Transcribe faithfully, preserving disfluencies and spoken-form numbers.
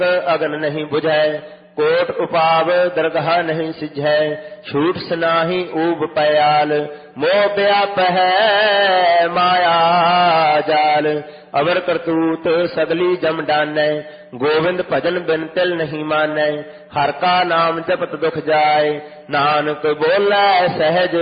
अगन नहीं बुझै, कोट उपाव दरगाह नहीं सिझै, छूट सनाही ऊब पयाल, मोह व्याप है माया जाल। अवर करतूत सगली जम डानै, गोविंद भजन बिन तिल नहीं मानै, हर का नाम जपत दुख जाय, नानक बोलै सहज